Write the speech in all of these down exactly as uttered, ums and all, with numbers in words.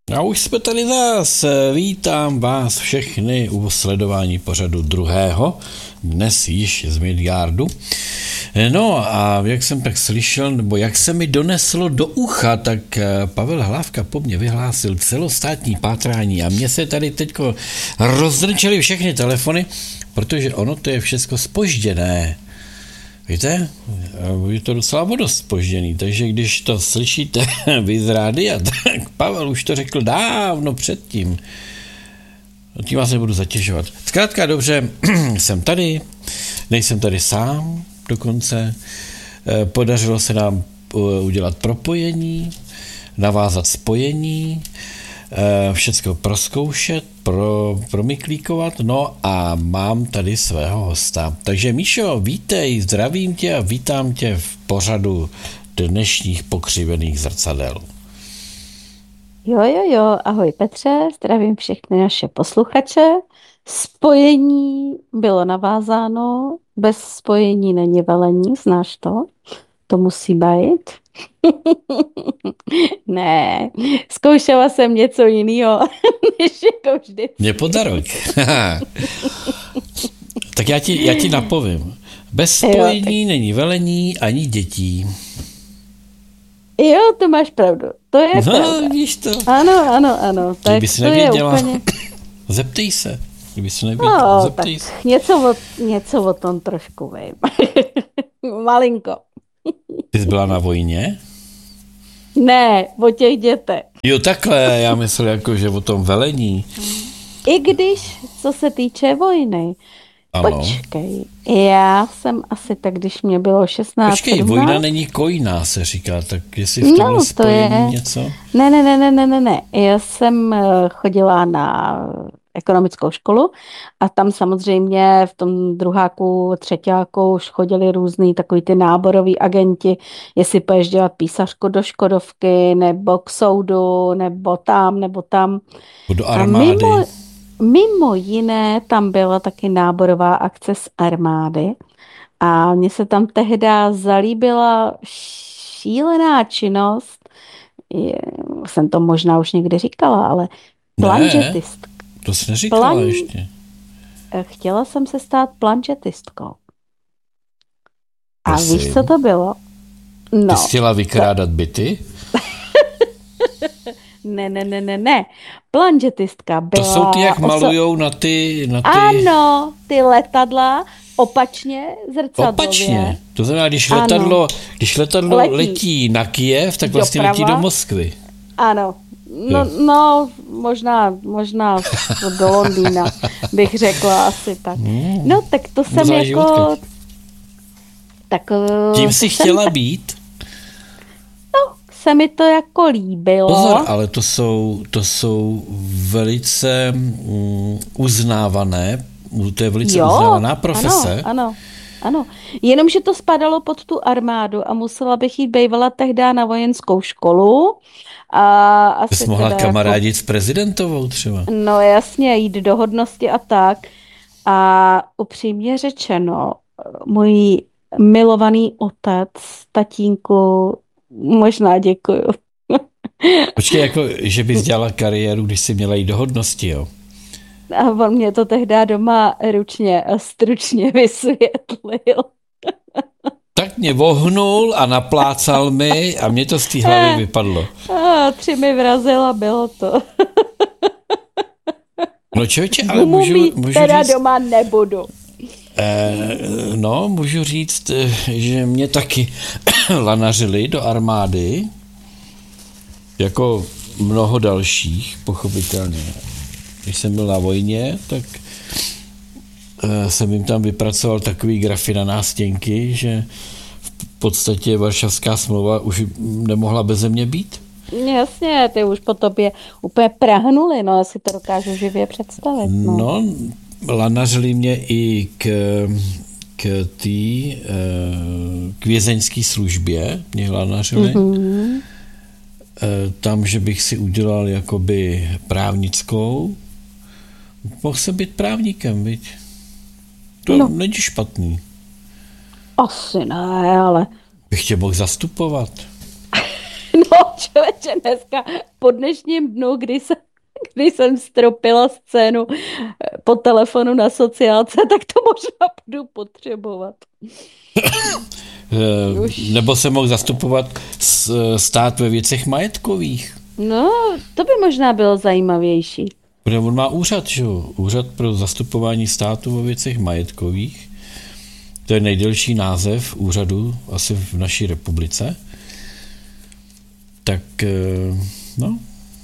A už jsme tady zás. Vítám vás všechny u sledování pořadu druhého, dnes již z Midgardu. No a jak jsem tak slyšel, nebo jak se mi doneslo do ucha, tak Pavel Hlávka po mně vyhlásil celostátní pátrání a mně se tady teďko rozdrčely všechny telefony, protože ono to je všechno zpožděné. Víte, je to docela dost zpožděný, takže když to slyšíte vy z rádia, tak Pavel už to řekl dávno předtím. Tím vás nebudu zatěžovat. Zkrátka dobře, jsem tady, nejsem tady sám dokonce. Podařilo se nám udělat propojení, navázat spojení, všecko prozkoušet, pro, promyklíkovat, no a mám tady svého hosta. Takže Míšo, vítej, zdravím tě a vítám tě v pořadu dnešních pokřivených zrcadel. Jo, jo, jo, ahoj Petře, zdravím všechny naše posluchače. Spojení bylo navázáno, bez spojení není velení, znáš to? To musí být. Ne, zkoušela jsem něco jiného, než jako vždycky. Mě podarok. Tak já ti, já ti napovím. Bez spojení jo, tak... není velení ani dětí. Jo, to máš pravdu. To je no, pravda. Víš to. Ano, ano, ano. Tak kdyby si nevěděla, úplně... zeptej se. Kdyby si nevěděla, no, zeptej tak se. Něco o, něco o tom trošku vím. Malinko. Ty jsi byla na vojně? Ne, o těch dětech. Jo, takhle, já myslel jako, že o tom velení. I když, co se týče vojny. Ano. Počkej, já jsem asi tak, když mě bylo šestnáct, Počkej, sedmnáct. Vojna není kojná, se říká, tak jestli v tomhle no, to spojení je... něco? Ne, ne, ne, ne, ne, ne, ne. Já jsem chodila na ekonomickou školu a tam samozřejmě v tom druháku, třetíku už chodili různý takový ty náboroví agenti, jestli půjdeš dělat písařku do Škodovky, nebo k soudu, nebo tam, nebo tam. Do armády. Mimo, mimo jiné tam byla taky náborová akce z armády a mně se tam tehdy zalíbila šílená činnost, je, jsem to možná už někdy říkala, ale planžetistka. To jsi neříkala Plan... ještě. Chtěla jsem se stát planžetistkou. A Prosím. víš, co to bylo? No. Ty jsi chtěla vykrádat byty? ne, ne, ne, ne, ne. Planžetistka byla... To jsou ty, jak malujou na ty... Na ty... Ano, ty letadla opačně zrcadlově. Opačně. To znamená, když letadlo, když letadlo letí. letí na Kyjev, tak vlastně Doprava. letí do Moskvy. Ano. No, no, možná, možná do Londýna bych řekla asi tak. No, tak to jsem Možná jako... Životka. Tak, tím jsi chtěla tak, být? No, se mi to jako líbilo. Pozor, ale to jsou, to jsou velice um, uznávané, to je velice jo, uznávaná profese. Ano, ano, ano. Jenomže to spadalo pod tu armádu a musela bych jít bejvala tehdy na vojenskou školu. A asi jsi mohla kamarádit jako, s prezidentovou třeba. No jasně, jít do hodnosti a tak. A upřímně řečeno, můj milovaný otec, tatínku, možná děkuju. Počkej, jako, že bys dělala kariéru, když jsi měla jít do hodnosti, jo? A on mě to tehdy doma ručně a stručně vysvětlil. Tak mě vohnul a naplácal mi a mě to z té hlavy vypadlo. A tři mi vrazil a bylo to. No člověče, ale můžu, můžu teda říct... doma nebudu. Eh, no, můžu říct, že mě taky lanařili do armády, jako mnoho dalších, pochopitelně. Když jsem byl na vojně, tak eh, jsem jim tam vypracoval takový grafy na nástěnky, že v podstatě Varšavská smlouva už nemohla beze mě být. Jasně, ty už po tobě úplně prahnuli, no, já si to dokážu živě představit. No, no lanařili mě i k, k té k vězeňské službě, mě lanařili. Mm-hmm. Tam, že bych si udělal jakoby právnickou. Mohl jsem být právníkem, viď? To no. není špatný. Asi ne, ale... Bych tě mohl zastupovat. No, člověče, dneska po dnešním dnu, kdy jsem, kdy jsem stropila scénu po telefonu na sociálce, tak to možná budu potřebovat. Už. Nebo se mohl zastupovat stát ve věcech majetkových. No, to by možná bylo zajímavější. Protože on má úřad, že jo? Úřad pro zastupování státu ve věcech majetkových. To je nejdelší název úřadu asi v naší republice. Tak, no.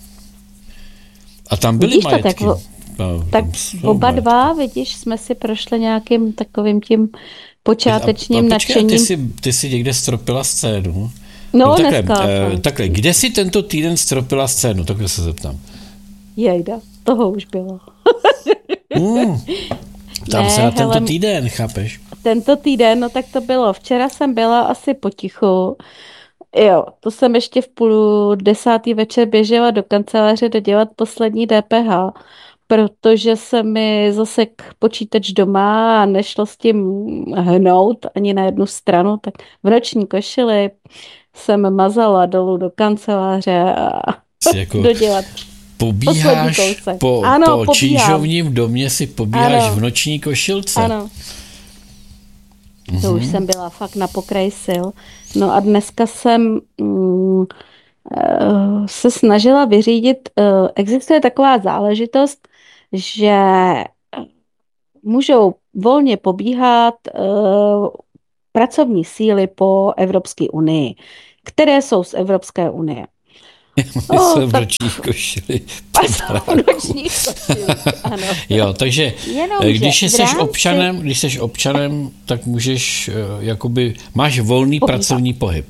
A tam byly vidíš majetky. To, tak, no, tak oba majetky. Dva, vidíš, jsme si prošli nějakým takovým tím počátečním a, a počkej, nadšením. Ty jsi, ty jsi někde stropila scénu. No, no takhle, dneska. Eh, takhle, kde jsi tento týden stropila scénu? Takhle se zeptám. Jejda, toho už bylo. mm, tam ne, se na tento hele, týden, chápeš? Tento týden, no tak to bylo. Včera jsem byla asi potichu. Jo, to jsem ještě v půl desátý večer běžela do kanceláře dodělat poslední D P H, protože se mi zasek počítač doma a nešlo s tím hnout ani na jednu stranu, tak v noční košili jsem mazala dolů do kanceláře a jako dodělat. Pobíháš po, ano, po čížovním domě, si pobíháš ano. v noční košilce. Ano. Mm-hmm. To už jsem byla fakt na pokraji sil. No a dneska jsem mm, se snažila vyřídit, existuje taková záležitost, že můžou volně pobíhat pracovní síly po Evropské unii, které jsou z Evropské unie. My oh, jsme v nočních košili. Ano. Jo, takže Jenom, když jsi rámci... občanem, když jsi občanem, tak můžeš, jakoby, máš volný Pobíhat. pracovní pohyb.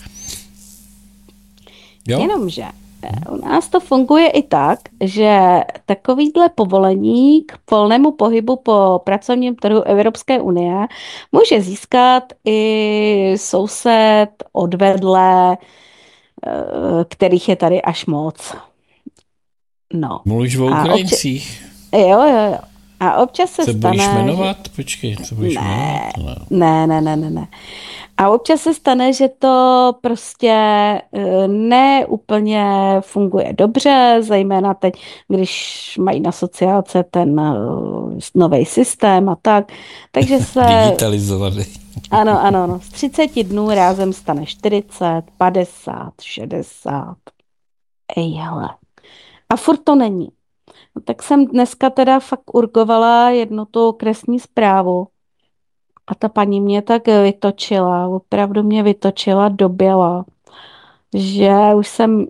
Jo? Jenomže u nás to funguje i tak, že takovýhle povolení k volnému pohybu po pracovním trhu Evropské unie může získat i soused odvedle, kterých je tady až moc. No. Mluvíš o Ukrajincích? Občas, jo, jo, jo. A občas se, se stane... Se budeš jmenovat? Počkej, se budeš ne, jmenovat? Ne, ne, ne, ne, ne. A občas se stane, že to prostě ne úplně funguje dobře, zejména teď, když mají na sociálce ten nový systém a tak. Takže se... Digitalizovaný. Ano, ano, ano. Z třiceti dnů rázem stane čtyřicet, padesát, šedesát. Ej, hele. A furt to není. No, tak jsem dneska teda fakt urgovala jednu tu okresní zprávu. A ta paní mě tak vytočila, opravdu mě vytočila do běla, že už jsem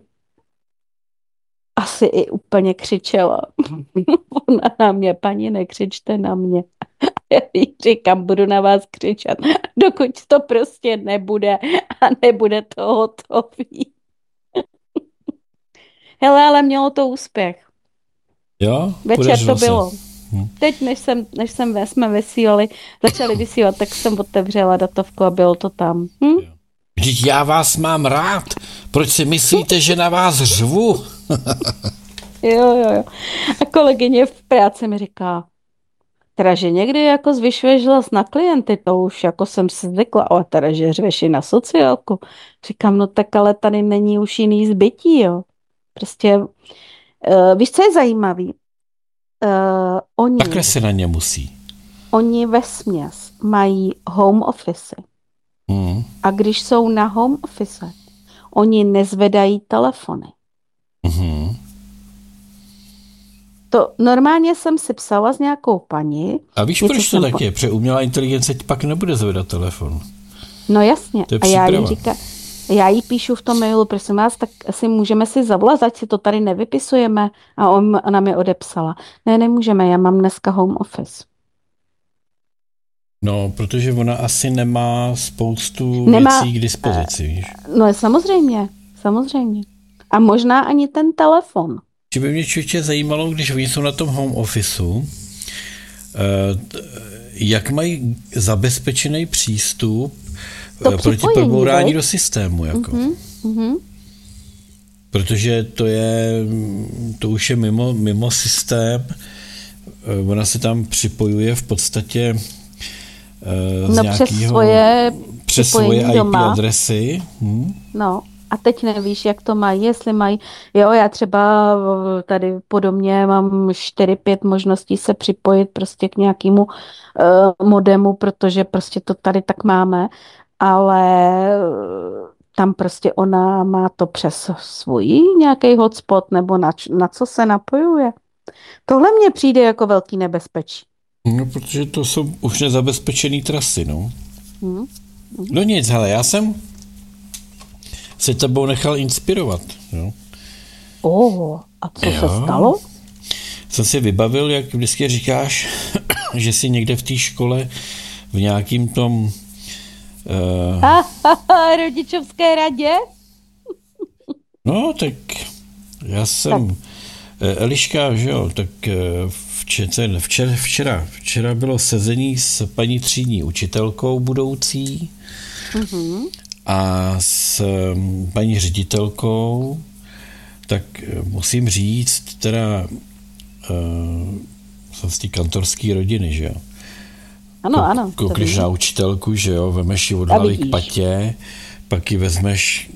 asi i úplně křičela. Ona na mě, paní, nekřičte na mě. Já jí říkám, budu na vás křičet, dokud to prostě nebude a nebude to hotový. Hele, ale mělo to úspěch. Jo, večer to bylo. Hm. Teď, než, jsem, než jsem, jsme vysílali, začali vysílat, tak jsem otevřela datovku a bylo to tam. Hm? Vždyť já vás mám rád. Proč si myslíte, že na vás řvu? Jo, jo, jo. A kolegyně v práci mi říká, teda, že někdy jako zvyšuješ hlas na klienty, to už jako jsem si zvykla, ale teda, že řveš i na sociálku. Říkám, no tak ale tady není už jiný zbytí, jo. Prostě, uh, víš, co je zajímavý? Uh, oni, Takhle se na ně musí. Oni vesměs mají home office. Mm. A když jsou na home office, oni nezvedají telefony. Mm. To normálně jsem si psala s nějakou paní. A víš, proč to tak po... je? Protože umělá inteligence pak nebude zvedat telefon. No jasně. A já jí, říká, já jí píšu v tom mailu, prosím vás, tak asi můžeme si zavolat, ať si to tady nevypisujeme. A on, ona mi odepsala. Ne, nemůžeme, já mám dneska home office. No, protože ona asi nemá spoustu nemá, věcí k dispozici, víš? No samozřejmě, samozřejmě. A možná ani ten telefon. Či by mě člověče zajímalo, když oni jsou na tom home officeu, jak mají zabezpečený přístup to proti probourání do systému, jako. Uh-huh, uh-huh. Protože to je, to už je mimo, mimo systém, ona se tam připojuje v podstatě z no nějakého, přes svoje, přes svoje I P adresy. Hm? No a teď nevíš, jak to mají, jestli mají, jo, já třeba tady podobně mám čtyři, pět možností se připojit prostě k nějakému uh, modemu, protože prostě to tady tak máme, ale tam prostě ona má to přes svůj nějaký hotspot nebo na, na co se napojuje. Tohle mně přijde jako velký nebezpečí. No, protože to jsou už nezabezpečené trasy, no. Hmm. No nic, hele, já jsem se tebou nechal inspirovat, jo. Oh, a co jo. se stalo? Jsem si vybavil, jak vždycky říkáš, že jsi někde v té škole v nějakým tom uh... rodičovské radě? No, tak já jsem tak. Eliška, že jo, tak včera, včera, včera, včera bylo sezení s paní třídní učitelkou budoucí uh-huh. a s paní ředitelkou, tak musím říct, teda jsem z té kantorské rodiny, že jo. Ano, ano. Koukneš na učitelku, že jo, vemeš ji od hlavy k patě, pak ji vezmeš,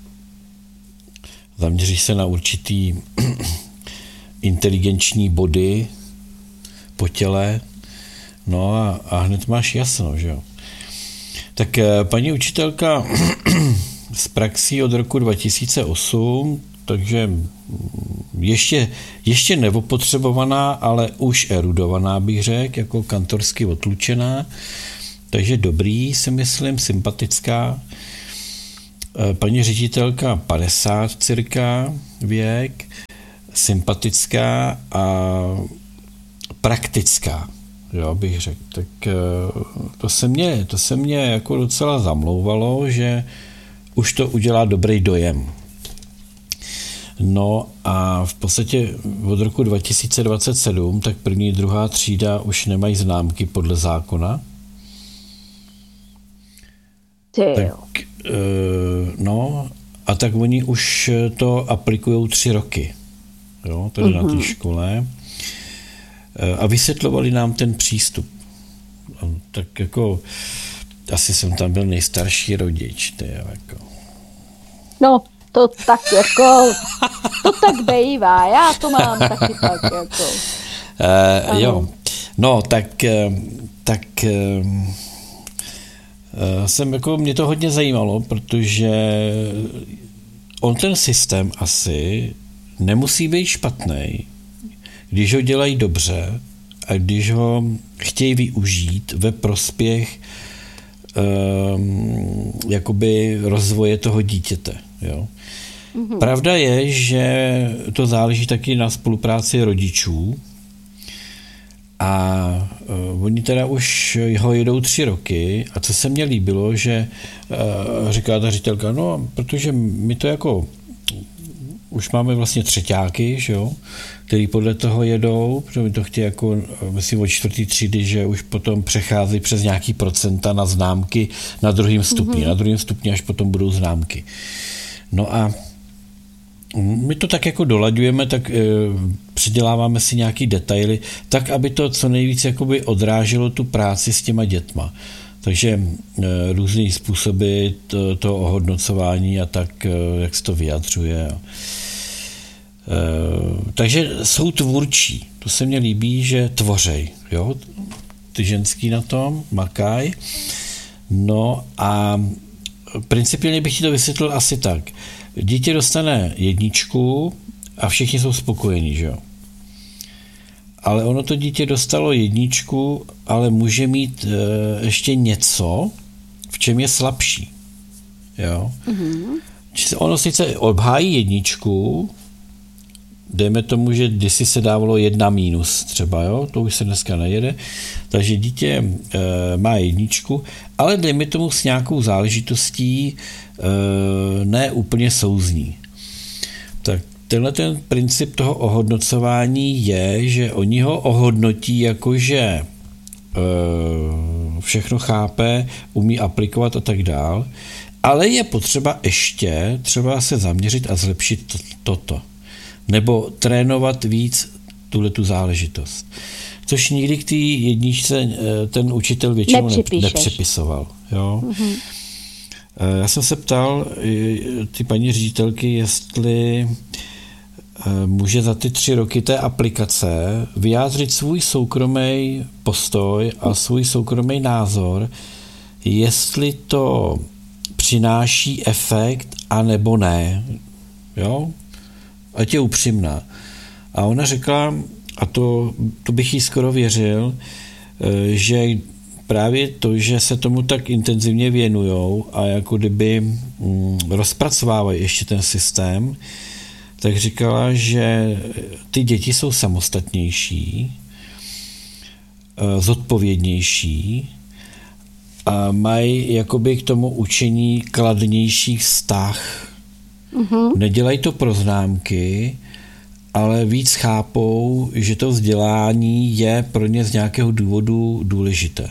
zaměříš se na určitý inteligenční body po těle, no a, a hned máš jasno, že jo. Tak paní učitelka z praxí od roku dva tisíce osm, takže ještě, ještě neopotřebovaná, ale už erudovaná, bych řekl, jako kantorsky otlučená, takže dobrý, si myslím, sympatická. Paní ředitelka padesát cirka věk, sympatická a praktická, jo, bych řekl. Tak to se mě, to se mě jako docela zamlouvalo, že už to udělá dobrý dojem. No a v podstatě od roku dva tisíce dvacet sedm, tak první, druhá třída už nemají známky podle zákona. Tak, no a tak oni už to aplikujou tři roky, jo, tady mm-hmm. na té škole. A vysvětlovali nám ten přístup. Tak jako asi jsem tam byl nejstarší rodič, ty, jako. No, to tak jako, to tak bývá, já to mám taky tak jako. Uh, jo, no tak, tak uh, jsem jako, mě to hodně zajímalo, protože on ten systém asi nemusí být špatný, když ho dělají dobře a když ho chtějí využít ve prospěch um, jakoby rozvoje toho dítěte, jo. Mm-hmm. Pravda je, že to záleží taky na spolupráci rodičů a uh, oni teda už ho jedou tři roky a co se mně líbilo, že uh, říká ta ředitelka, no, protože my to jako už máme vlastně třeťáky, že jo, který podle toho jedou, protože my to chtějí jako, myslím, od čtvrtý třídy, že už potom přechází přes nějaký procenta na známky na druhém stupni. Mm-hmm. Na druhém stupni až potom budou známky. No a my to tak jako dolaďujeme, tak e, předěláváme si nějaký detaily, tak, aby to co nejvíc jakoby odráželo tu práci s těma dětma. Takže e, různý způsoby to, to ohodnocování a tak, e, jak se to vyjadřuje. E, takže jsou tvůrčí. To se mně líbí, že tvořej. Jo? Ty ženský na tom makaj. No a principiálně bych ti to vysvětlil asi tak. Dítě dostane jedničku a všichni jsou spokojení, že jo? Ale ono to dítě dostalo jedničku, ale může mít e, ještě něco, v čem je slabší. Jo? Mm-hmm. Ono sice obhájí jedničku, dejme tomu, že kdysi se dávalo jedna mínus třeba, jo? To už se dneska nejede, takže dítě e, má jedničku, ale dejme tomu s nějakou záležitostí e, ne úplně souzní. Tak tenhle ten princip toho ohodnocování je, že oni ho ohodnotí jako, že e, všechno chápe, umí aplikovat a tak dál, ale je potřeba ještě třeba se zaměřit a zlepšit to, toto. Nebo trénovat víc tuhletu záležitost. Což nikdy k té jedničce ten učitel většinou nepřipisoval. Jo? Mm-hmm. Já jsem se ptal ty paní ředitelky, jestli může za ty tři roky té aplikace vyjádřit svůj soukromý postoj a svůj soukromý názor, jestli to přináší efekt, anebo ne. Jo? Ať je upřímná. A ona řekla, a to, to bych jí skoro věřil, že právě to, že se tomu tak intenzivně věnujou a jako kdyby mm, rozpracovávají ještě ten systém, tak říkala, že ty děti jsou samostatnější, zodpovědnější a mají jakoby k tomu učení kladnější vztah. Mm-hmm. Nedělají to pro známky, ale víc chápou, že to vzdělání je pro ně z nějakého důvodu důležité.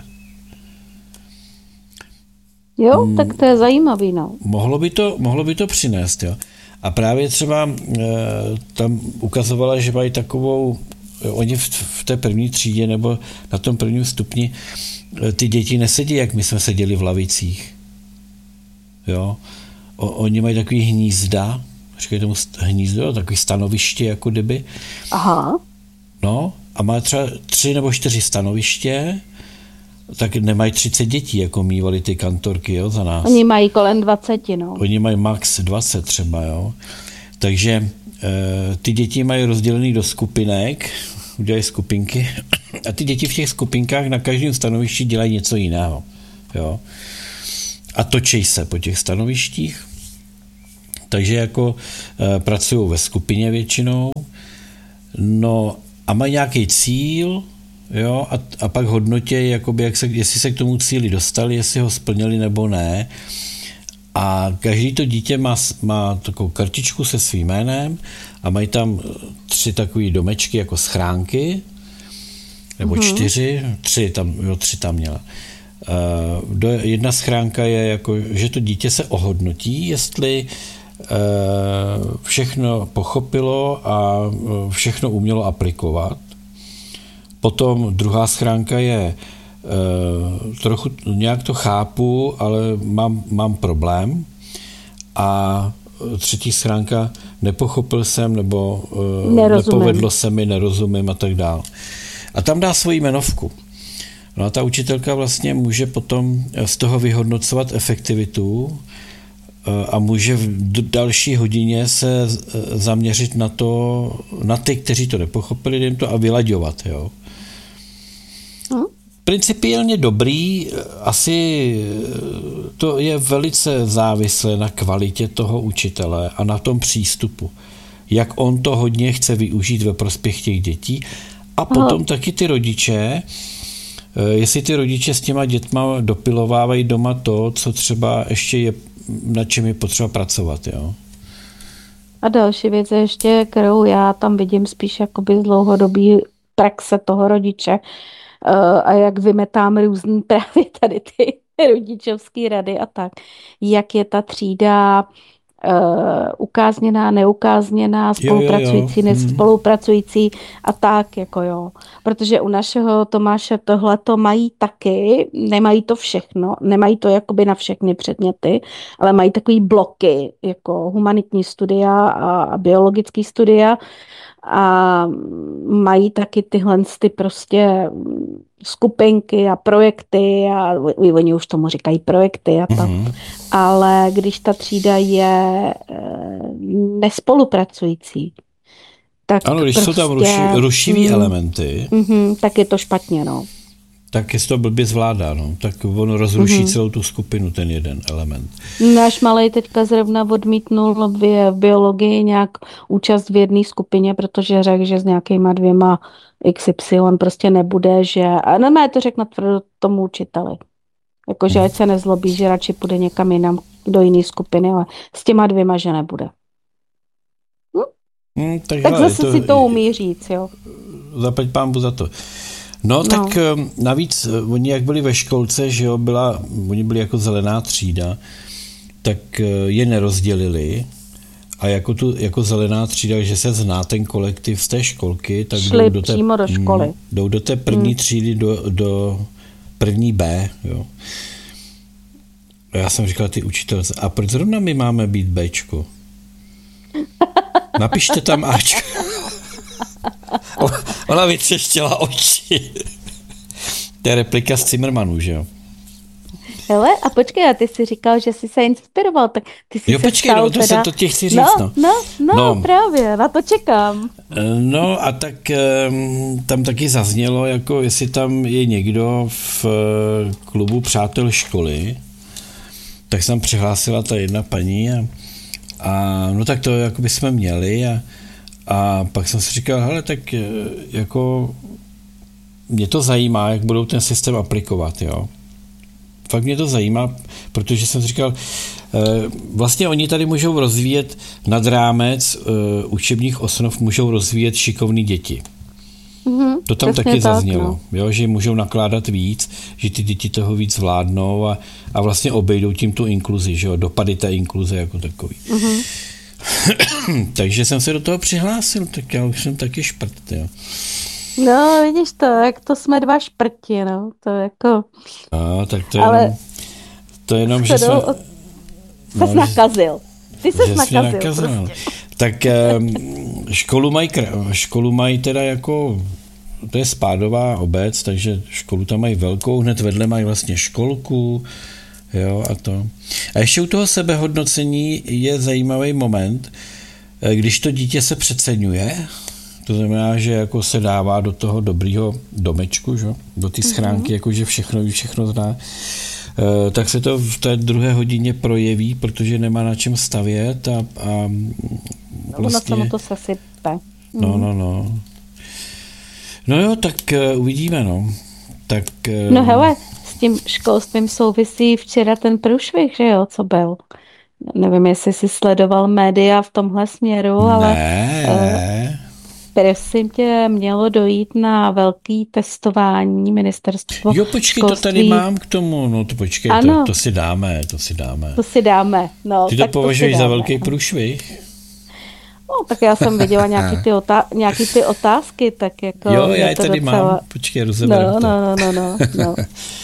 Jo, hmm, tak to je zajímavý, no. Mohlo by to, mohlo by to přinést, jo. A právě třeba e, tam ukazovala, že mají takovou, oni v, v té první třídě nebo na tom prvním stupni e, ty děti nesedí, jak my jsme seděli v lavicích. Jo. O, oni mají takový hnízda, říkají tomu hnízdo, takový stanoviště, jako kdyby. Aha. No, a má třeba tři nebo čtyři stanoviště, tak nemají třicet dětí, jako mívali ty kantorky, jo, za nás. Oni mají kolem dvacet, no. Oni mají max dvacet třeba, jo. Takže e, ty děti mají rozdělený do skupinek, udělají skupinky a ty děti v těch skupinkách na každém stanovišti dělají něco jiného, jo. A točí se po těch stanovištích, takže jako e, pracují ve skupině většinou, no a mají nějaký cíl, jo, a, a pak hodnotí, jakoby, jak se, jestli se k tomu cíli dostali, jestli ho splnili nebo ne. A každý to dítě má, má takovou kartičku se svým jménem a mají tam tři takové domečky jako schránky, nebo mm-hmm. čtyři, tři tam, jo, tři tam měla. Uh, do, jedna schránka je jako, že to dítě se ohodnotí, jestli uh, všechno pochopilo a všechno umělo aplikovat. Potom druhá schránka je, uh, trochu nějak to chápu, ale mám, mám problém. A třetí schránka, nepochopil jsem, nebo uh, nepovedlo se mi, nerozumím a tak dál. A tam dá svoji jmenovku. No a ta učitelka vlastně může potom z toho vyhodnocovat efektivitu uh, a může v další hodině se zaměřit na to, na ty, kteří to nepochopili, jim to a vylaďovat, jo. Principiálně dobrý, asi to je velice závislé na kvalitě toho učitele a na tom přístupu. Jak on to hodně chce využít ve prospěch těch dětí a potom Aha. taky ty rodiče, jestli ty rodiče s těma dětma dopilovávají doma to, co třeba ještě je, na čem je potřeba pracovat, jo. A další věc je ještě, kterou já tam vidím spíš jakoby z dlouhodobý praxe toho rodiče, a jak vymetám různý právě tady ty rodičovské rady a tak. Jak je ta třída uh, ukázněná, neukázněná, spolupracující, jo, jo, jo. nespolupracující a tak, jako jo. Protože u našeho Tomáše tohle to mají taky, nemají to všechno, nemají to jakoby na všechny předměty, ale mají takový bloky, jako humanitní studia a, a biologický studia, a mají taky tyhle ty prostě skupinky a projekty a oni už tomu říkají projekty a tak. Mm-hmm. Ale když ta třída je nespolupracující, tak ano, když prostě, jsou tam ruši, rušivý mm, elementy, mm, tak je to špatně, no. Tak je to blbě zvládá, no. Tak on rozruší mm-hmm. celou tu skupinu, ten jeden element. Náš malej teďka zrovna odmítnul v biologii nějak účast v jedné skupině, protože řekl, že s nějakýma dvěma X Y prostě nebude, že... A ne, to řekl natvrdo tomu učiteli. Jakože ať se nezlobí, že radši půjde někam jinam do jiné skupiny, ale s těma dvěma, že nebude. Hm? Hmm, tak tak hele, zase to, si to umí říct, jo. Zaplať pánbu za to. No, no tak navíc oni jak byli ve školce, že jo, byla, oni byli jako zelená třída, tak je nerozdělili a jako, tu, jako zelená třída, že se zná ten kolektiv z té školky, tak šli jdou do té, přímo do školy. Jdou do té první hmm. třídy, do, do první B, jo. A já jsem říkal ty učitelce, a proč zrovna my máme být Bčko? Napište tam Ačko. Ona vytřeštěla oči. To je replika z Zimmermanů, že jo? Hele, a počkej, a ty jsi říkal, že jsi se inspiroval, tak ty jsi jo, se počkej, stal no, to teda... jsem to tě chci říct, no. No, no, no, právě, na to čekám. No a tak um, tam taky zaznělo, jako jestli tam je někdo v uh, klubu přátel školy, tak jsem přihlásila ta jedna paní a, a no tak to jako by jsme měli a, a pak jsem si říkal, hele, tak jako mě to zajímá, jak budou ten systém aplikovat, jo. Fakt mě to zajímá, protože jsem si říkal, vlastně oni tady můžou rozvíjet nad rámec učebních osnov, můžou rozvíjet šikovný děti. Mm-hmm, to tam taky tak, zaznělo, no. Jo, že můžou nakládat víc, že ty děti toho víc vládnou a, a vlastně obejdou tím tu inkluzi, že jo, dopady té inkluze jako takový. Mm-hmm. Takže jsem se do toho přihlásil, tak já už jsem taky šprt, jo. No, vidíš to, jak to jsme dva šprti, no, to jako... No, tak to je ale jenom, to je jenom, že jsme... Od... No, ses nakazil. Ty ses nakazil, nakazil prostě. Tak školu mají, školu mají teda jako, to je spádová obec, takže školu tam mají velkou, hned vedle mají vlastně školku, jo, a to. A ještě u toho sebehodnocení je zajímavý moment, když to dítě se přeceňuje, to znamená, že jako se dává do toho dobrýho domečku, že? Do té schránky, mm-hmm. jakože všechno ví, všechno zná, e, tak se to v té druhé hodině projeví, protože nemá na čem stavět a, a vlastně... Ono to se sype. Mm. No, no, no. No jo, tak uh, uvidíme, no. Tak... Uh... No hele, s tím školstvím souvisí včera ten průšvih, že jo, co byl. Nevím, jestli jsi sledoval média v tomhle směru, ale... Ne, uh, prosím tě, mělo dojít na velký testování ministerstvo Jo, počkej, školství. To tady mám k tomu, no to počkej, to, to si dáme, to si dáme. To si dáme, no. Ty to považuješ za velký průšvih? No, tak já jsem viděla nějaký ty, otá- nějaký ty otázky, tak jako... Jo, já je tady docela... mám, počkej, rozeberu no, to. No, no, no, no, no.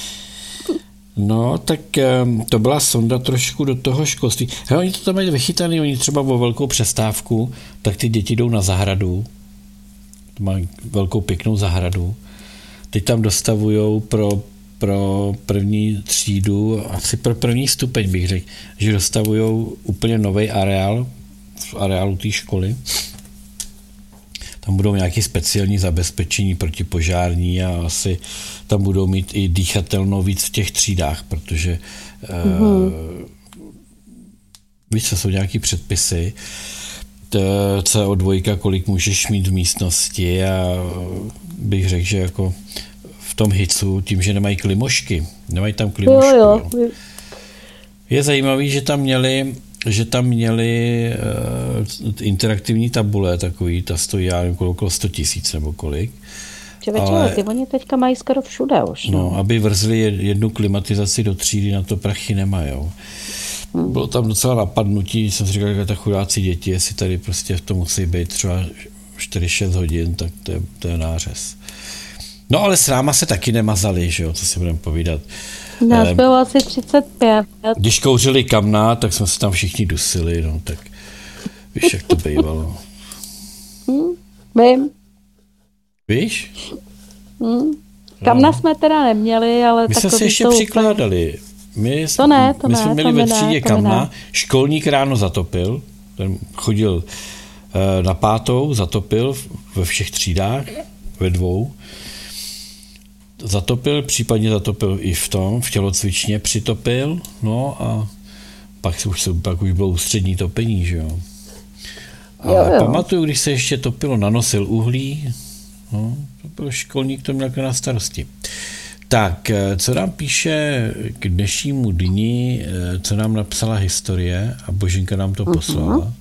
No, tak um, to byla sonda trošku do toho školství. Hele, oni to tam mají vychytaný, oni třeba o velkou přestávku, tak ty děti jdou na zahradu, mají velkou pěknou zahradu. Teď tam dostavujou pro, pro první třídu, asi pro první stupeň bych řekl, že dostavujou úplně nový areál v areálu té školy. Tam budou nějaké speciální zabezpečení protipožární a asi tam budou mít i dýchatelnou víc v těch třídách, protože mm-hmm. uh, víc, co jsou nějaké předpisy, C O dva, kolik můžeš mít v místnosti a bych řekl, že jako v tom hicu, tím, že nemají klimošky, nemají tam klimošky. Jo, jo. Je zajímavý, že tam měli, že tam měli uh, interaktivní tabule takový, ta stojí, já nevím, okolo sto tisíc nebo kolik. Ale ty oni teďka mají skoro všude už. No, no aby vrzli jednu klimatizaci do třídy, na to prachy nemajou. Hmm. Bylo tam docela napadnutí, jsem si říkal, že ta chudáci děti, jestli tady prostě v tom musí být třeba čtyři šest hodin, tak to je, to je nářez. No ale s náma se taky nemazali, že jo, co si budeme povídat. Nás ehm, bylo asi třicet pět. Když kouřili kamna, tak jsme se tam všichni dusili, no tak víš, jak to bývalo. Hmm, vím. Víš? Hmm. Kamna no. jsme teda neměli, ale my takový jsme se ještě přikládali. My, to ne, to my ne, jsme měli ve třídě kamna, školník ráno zatopil, ten chodil e, na pátou, zatopil ve všech třídách, ve dvou, zatopil, případně zatopil i v tom, v tělocvičně přitopil, no a pak, se už, pak už bylo ústřední topení, že jo. Ale jo, jo. Pamatuju, když se ještě topilo, nanosil uhlí, no, to byl školník, to měl na starosti. Tak, co nám píše k dnešnímu dni, co nám napsala historie a Boženka nám to poslala. Uh-huh.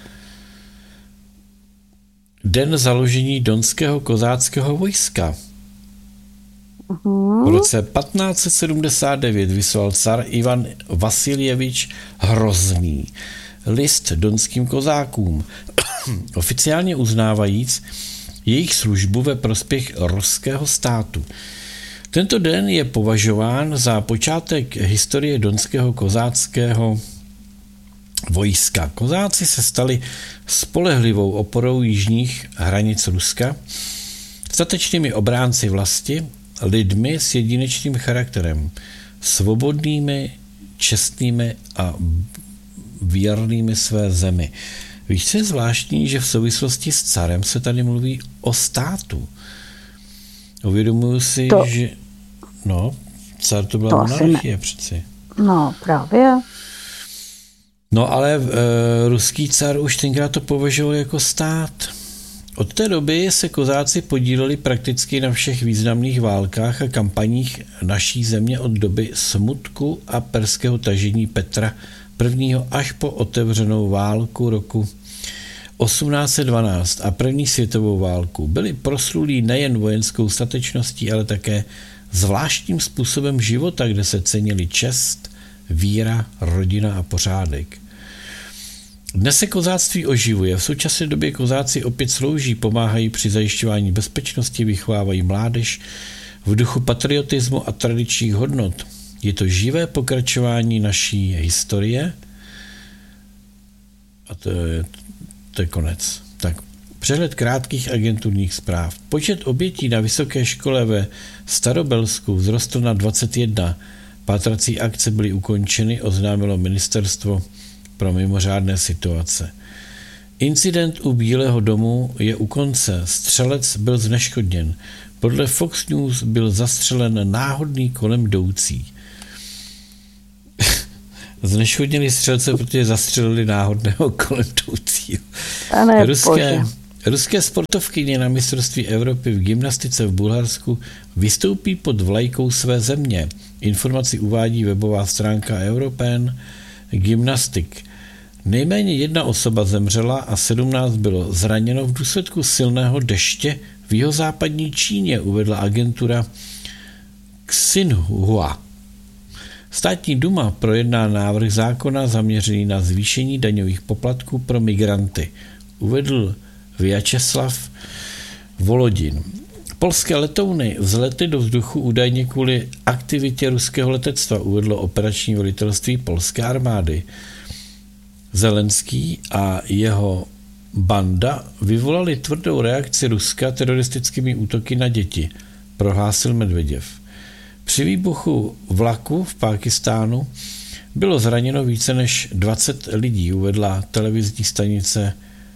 Den založení Donského kozáckého vojska. Uh-huh. V roce patnáct set sedmdesát devět vyslal car Ivan Vasiljevič Hrozný list donským kozákům, oficiálně uznávajíc jejich službu ve prospěch ruského státu. Tento den je považován za počátek historie donského kozáckého vojska. Kozáci se stali spolehlivou oporou jižních hranic Ruska, statečnými obránci vlasti, lidmi s jedinečným charakterem, svobodnými, čestnými a věrnými své zemi. Víš, co je zvláštní, že v souvislosti s carem se tady mluví o státu. Uvědomuji si, to, že no, car to byla monarchie přeci. No, právě. No, ale e, ruský car už tenkrát to považoval jako stát. Od té doby se kozáci podíleli prakticky na všech významných válkách a kampaních naší země od doby smutku a perského tažení Petra prvního až po otevřenou válku roku osmnáct set dvanáct a první světovou válku. Byli proslulí nejen vojenskou statečností, ale také zvláštním způsobem života, kde se cenili čest, víra, rodina a pořádek. Dnes se kozáctví oživuje. V současné době kozáci opět slouží, pomáhají při zajišťování bezpečnosti, vychovávají mládež v duchu patriotismu a tradičních hodnot. Je to živé pokračování naší historie a to je, to je konec. Tak, přehled krátkých agenturních zpráv. Počet obětí na vysoké škole ve Starobelsku vzrostl na dvacet jedna. Pátrací akce byly ukončeny, oznámilo ministerstvo pro mimořádné situace. Incident u Bílého domu je u konce. Střelec byl zneškodněn. Podle Fox News byl zastřelen náhodný kolem jdoucí. Zneškodnili střelce, protože zastřelili náhodného kolem jdoucího. Ruské, ruské sportovkyně na mistrovství Evropy v gymnastice v Bulharsku vystoupí pod vlajkou své země. Informaci uvádí webová stránka European Gymnastic. Nejméně jedna osoba zemřela a sedmnáct bylo zraněno v důsledku silného deště v jihozápadní Číně, uvedla agentura Xinhua. Státní duma projedná návrh zákona zaměřený na zvýšení daňových poplatků pro migranty, uvedl Vyacheslav Volodin. Polské letouny vzletly do vzduchu údajně kvůli aktivitě ruského letectva, uvedlo operační velitelství polské armády. Zelenský a jeho banda vyvolali tvrdou reakci Ruska teroristickými útoky na děti, prohlásil Medveděv. Při výbuchu vlaku v Pákistánu bylo zraněno více než dvacet lidí, uvedla televizní stanice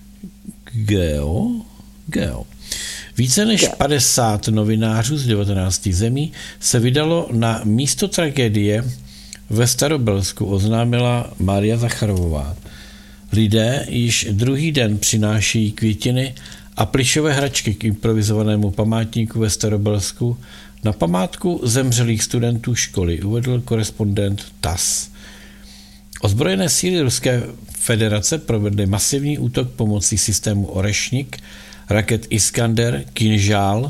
Geo. Geo. Více než padesát novinářů z devatenácti zemí se vydalo na místo tragédie ve Starobelsku, oznámila Mária Zacharovová. Lidé již druhý den přináší květiny a plyšové hračky k improvizovanému památníku ve Starobelsku na památku zemřelých studentů školy, uvedl korespondent T A S. Ozbrojené síly Ruské federace provedly masivní útok pomocí systému Orešnik, raket Iskander, Kinžál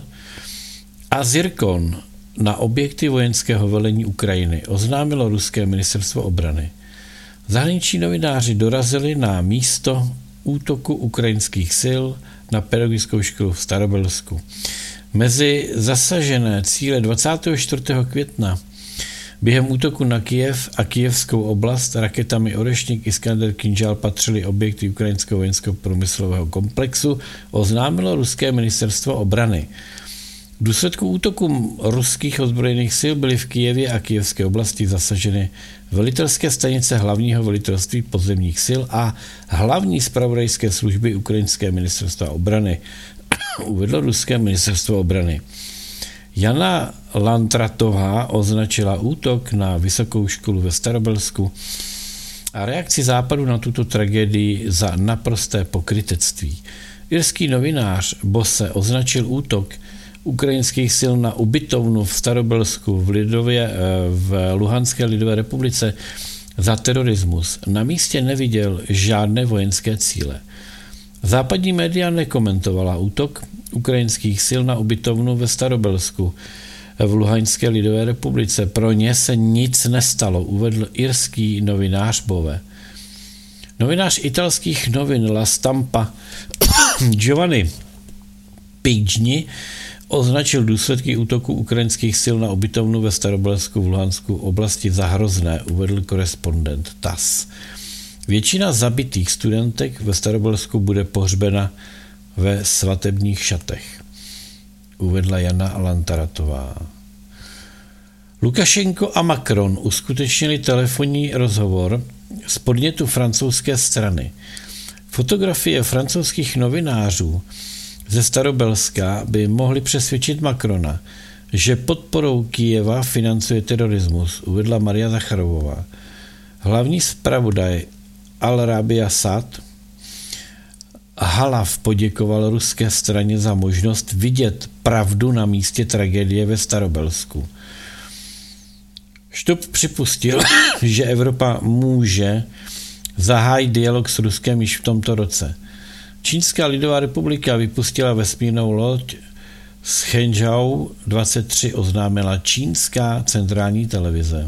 a Zirkon na objekty vojenského velení Ukrajiny, oznámilo ruské ministerstvo obrany. Zahraniční novináři dorazili na místo útoku ukrajinských sil na pedagogickou školu v Starobelsku. Mezi zasažené cíle dvacátého čtvrtého května během útoku na Kyjev a kyjevskou oblast raketami Orešnik, Iskander, Kinžál patřily objekty ukrajinského vojenského průmyslového komplexu, oznámilo ruské ministerstvo obrany. V důsledku útoku ruských ozbrojených sil byly v Kyjevě a kyjevské oblasti zasaženy velitelské stanice hlavního velitelství pozemních sil a hlavní zpravodajské služby ukrajinské ministerstva obrany, uvedlo ruské ministerstvo obrany. Jana Lantratová označila útok na vysokou školu ve Starobelsku a reakci Západu na tuto tragédii za naprosté pokrytectví. Irský novinář Bosse označil útok ukrajinských sil na ubytovnu v Starobelsku v, Lidově, v Luhanské lidové republice za terorismus. Na místě neviděl žádné vojenské cíle. Západní média nekomentovala útok ukrajinských sil na ubytovnu ve Starobelsku v Luhanské lidové republice. Pro ně se nic nestalo, uvedl irský novinář Bove. Novinář italských novin La Stampa Giovanni Pigni označil důsledky útoku ukrajinských sil na ubytovnu ve Starobelsku v Luhansku oblasti za hrozné, uvedl korespondent T A S S. Většina zabitých studentek ve Starobelsku bude pohřbena ve svatebních šatech, uvedla Jana Lantaratová. Lukašenko a Macron uskutečnili telefonní rozhovor z podnětu francouzské strany. Fotografie francouzských novinářů ze Starobelska by mohly přesvědčit Macrona, že podporou Kyjeva financuje terorismus, uvedla Maria Zacharovová. Hlavní zpravodaj Al-Rabia Sad Halav poděkoval ruské straně za možnost vidět pravdu na místě tragédie ve Starobelsku. Štup připustil, že Evropa může zahájit dialog s Ruskem již v tomto roce. Čínská lidová republika vypustila vesmírnou loď z Hangzhou dvacet tři, oznámila čínská centrální televize.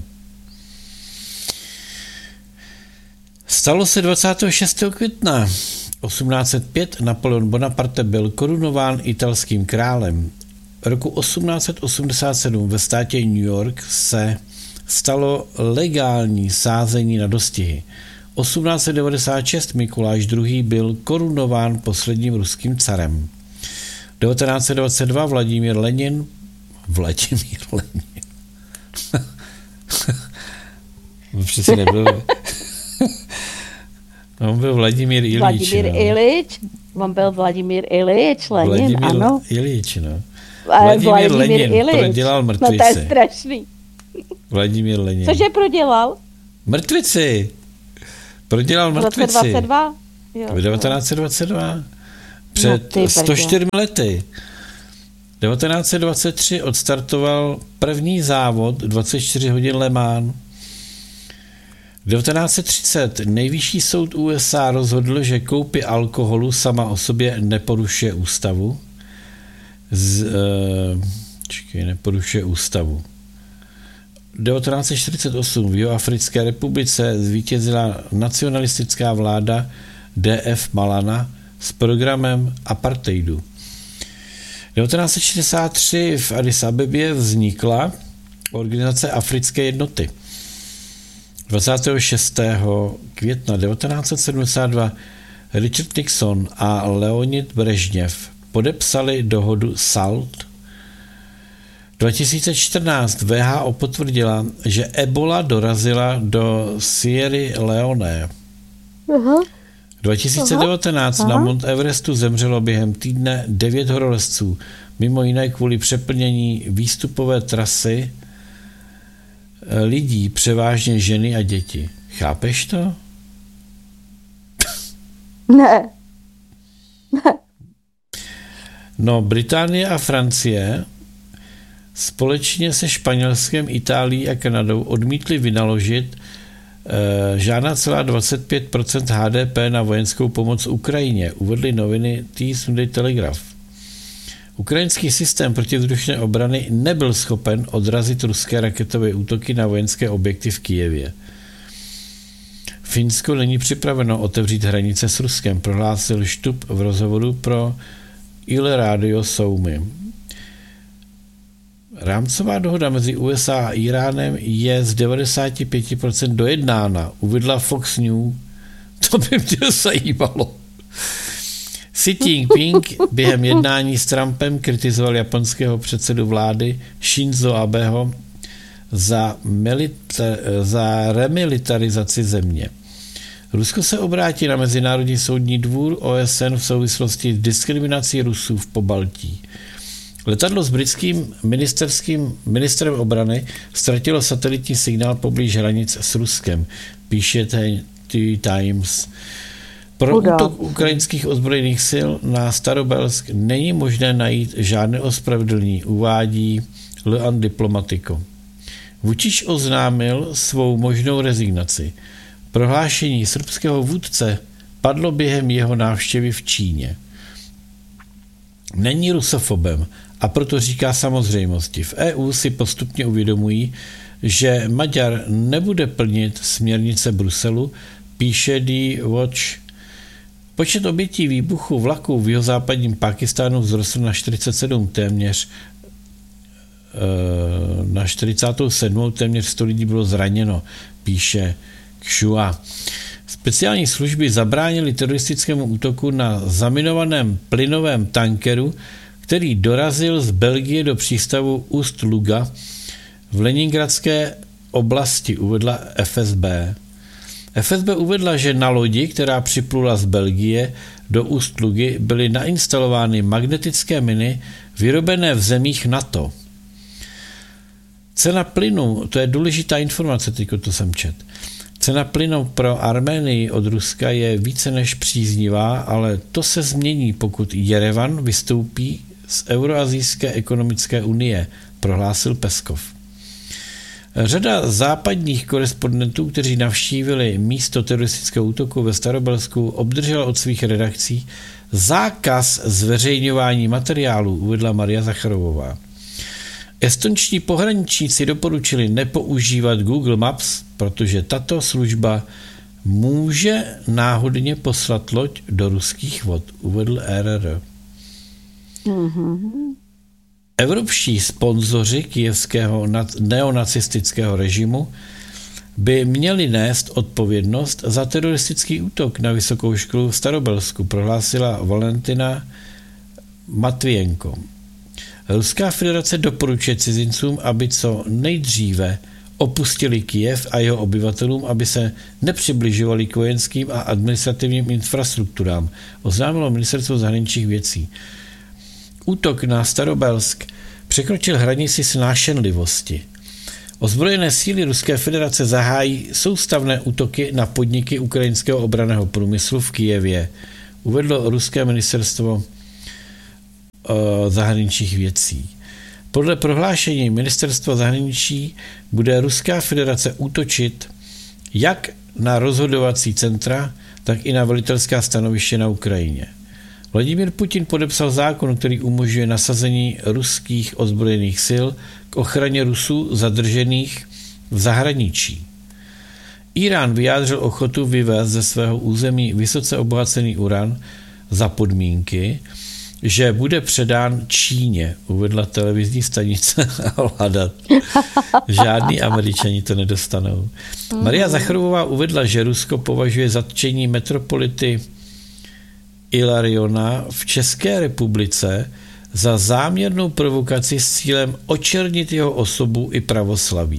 Stalo se dvacátého šestého května osmnáct set pět, Napoleon Bonaparte byl korunován italským králem. Roku osmnáct set osmdesát sedm ve státě New York se stalo legální sázení na dostihy. osmnáct set devadesát šest Mikuláš druhý. byl korunován posledním ruským carem. devatenáct set dvacet dva Vladimír Lenin Vladimír Lenin přesně nebyl on byl Vladimír Ilič. Vladimír no. Ilič, on byl Vladimír Ilič, Lenin, Vladimír ano. Ilič, no. Vladimír, Vladimír Lenin Ilič. prodělal mrtvici. No to je strašný. Vladimír Lenin. Cože prodělal? Mrtvici. Prodělal mrtvici. devatenáct set dvacet dva Jo. V devatenáct set dvacet dva Před no, sto čtyřmi lety. devatenáct set dvacet tři odstartoval první závod dvacet čtyři hodin Le Mans. devatenáct set třicet nejvyšší soud U S A rozhodl, že koupě alkoholu sama o sobě neporušuje ústavu. Z, uh, čekaj, neporušuje ústavu. devatenáct set čtyřicet osm v Jihoafrické republice zvítězila nacionalistická vláda D F Malana s programem apartheidu. devatenáct set šedesát tři v Addis Abebě vznikla Organizace africké jednoty. dvacátého šestého května devatenáct set sedmdesát dva Richard Nixon a Leonid Brežněv podepsali dohodu SALT. dva tisíce čtrnáct W H O potvrdila, že ebola dorazila do Sierry Leone. Aha. dva tisíce devatenáct Aha. na Mount Everestu zemřelo během týdne devět horolezců, mimo jiné kvůli přeplnění výstupové trasy lidí, převážně ženy a děti. Chápeš to? Ne. Ne. No, Británie a Francie společně se Španělskem, Itálií a Kanadou odmítli vynaložit e, žádná celá dvacet pět procent H D P na vojenskou pomoc Ukrajině, uvedly noviny T Sunday Telegraph. Ukrajinský systém protivzdušné obrany nebyl schopen odrazit ruské raketové útoky na vojenské objekty v Kyjevě. Finsko není připraveno otevřít hranice s Ruskem, prohlásil Štup v rozhovoru pro Il Radio Soumy. Rámcová dohoda mezi U S A a Iránem je z devadesát pět procent dojednána, uvedla Fox News. To by mě zajímalo. Xi Jinping během jednání s Trumpem kritizoval japonského předsedu vlády Shinzo Abeho za, milita- za remilitarizaci země. Rusko se obrátí na Mezinárodní soudní dvůr O S N v souvislosti s diskriminací Rusů v Pobaltí. Letadlo s britským ministerským ministrem obrany ztratilo satelitní signál poblíž hranic s Ruskem, píše The Times. Pro Uda. útok ukrajinských ozbrojených sil na Starobelsk není možné najít žádné ospravedlnění, uvádí Le An Diplomatico. Vučić oznámil svou možnou rezignaci. Prohlášení srbského vůdce padlo během jeho návštěvy v Číně. Není rusofobem a proto říká samozřejmosti. V E U si postupně uvědomují, že Maďar nebude plnit směrnice Bruselu, píše The Watch. Počet obětí výbuchu vlaku v jihozápadním Pákistánu vzrostl na čtyřicet sedm, téměř na čtyřicátou sedmou téměř sto lidí bylo zraněno, píše Xua. Speciální služby zabránily teroristickému útoku na zaminovaném plynovém tankeru, který dorazil z Belgie do přístavu Ust-Luga v Leningradské oblasti, uvedla F S B. F S B uvedla, že na lodi, která připlula z Belgie do Ust-Lugy, byly nainstalovány magnetické miny vyrobené v zemích NATO. Cena plynu, to je důležitá informace, teďko to jsem čet. Cena plynu pro Arménii od Ruska je více než příznivá, ale to se změní, pokud Jerevan vystoupí z Euroazijské ekonomické unie, prohlásil Peskov. Řada západních korespondentů, kteří navštívili místo teroristického útoku ve Starobelsku, obdržela od svých redakcí zákaz zveřejňování materiálu, uvedla Maria Zacharovová. Estonští pohraničníci doporučili nepoužívat Google Maps, protože tato služba může náhodně poslat loď do ruských vod, uvedl R R. Mm-hmm. Evropští sponzoři kyjevského neonacistického režimu by měli nést odpovědnost za teroristický útok na vysokou školu v Starobelsku, prohlásila Valentina Matvijenko. Ruská federace doporučuje cizincům, aby co nejdříve opustili Kyjev a jeho obyvatelům, aby se nepřibližovali k vojenským a administrativním infrastrukturám, oznámilo ministerstvo zahraničních věcí. Útok na Starobelsk překročil hranici snášenlivosti. Ozbrojené síly Ruské federace zahájí soustavné útoky na podniky ukrajinského obranného průmyslu v Kyjevě, uvedlo ruské ministerstvo zahraničních věcí. Podle prohlášení ministerstva zahraničí bude Ruská federace útočit jak na rozhodovací centra, tak i na velitelská stanoviště na Ukrajině. Vladimír Putin podepsal zákon, který umožňuje nasazení ruských ozbrojených sil k ochraně Rusů zadržených v zahraničí. Irán vyjádřil ochotu vyvést ze svého území vysoce obohacený uran za podmínky, že bude předán Číně, uvedla televizní stanice Hlada. Žádný Američani to nedostanou. Maria Zacharovová uvedla, že Rusko považuje zatčení metropolity Ilariona v České republice za záměrnou provokaci s cílem očernit jeho osobu i pravoslaví.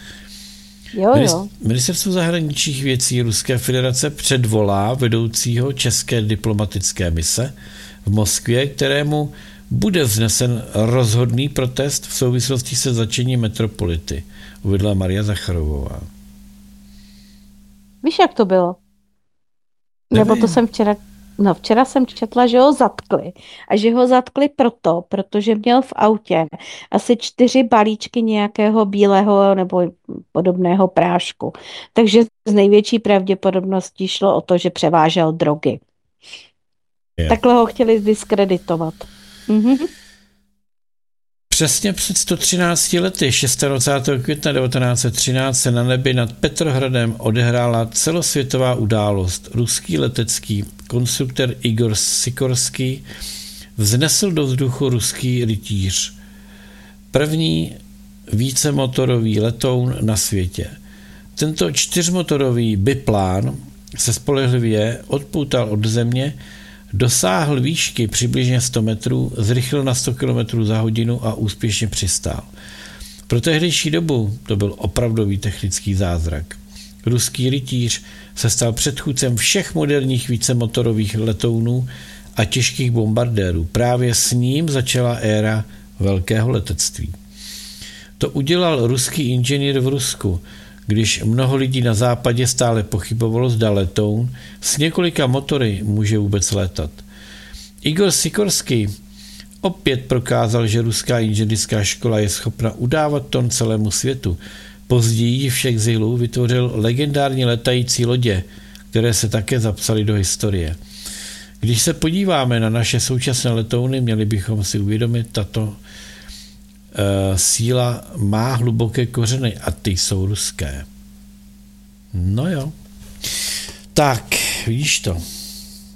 Jo, jo. Ministerstvo zahraničních věcí Ruské federace předvolá vedoucího české diplomatické mise v Moskvě, kterému bude vznesen rozhodný protest v souvislosti se zatčením metropolity, uvedla Maria Zacharovová. Víš, jak to bylo? Nevím. Nebo to jsem včera, no včera jsem četla, že ho zatkli. A že ho zatkli proto, protože měl v autě asi čtyři balíčky nějakého bílého nebo podobného prášku. Takže z největší pravděpodobností šlo o to, že převážel drogy. Je. Takhle ho chtěli zdiskreditovat. Mhm. Přesně před sto třinácti lety, dvacátého šestého května devatenáct set třináct, se na nebi nad Petrohradem odehrála celosvětová událost. Ruský letecký konstruktor Igor Sikorský vznesl do vzduchu ruský rytíř. První vícemotorový letoun na světě. Tento čtyřmotorový biplán se spolehlivě odpoutal od země, dosáhl výšky přibližně sto metrů, zrychlil na sto kilometrů za hodinu a úspěšně přistál. Pro tehdejší dobu to byl opravdový technický zázrak. Ruský rytíř se stal předchůdcem všech moderních vícemotorových letounů a těžkých bombardérů. Právě s ním začala éra velkého letectví. To udělal ruský inženýr v Rusku, když mnoho lidí na západě stále pochybovalo, zda letoun s několika motory může vůbec létat. Igor Sikorský opět prokázal, že ruská inženýrská škola je schopna udávat ton celému světu. Později v exilu vytvořil legendární letající lodě, které se také zapsaly do historie. Když se podíváme na naše současné letouny, měli bychom si uvědomit, tato Uh, síla má hluboké kořeny a ty jsou ruské. No jo. Tak, vidíš to.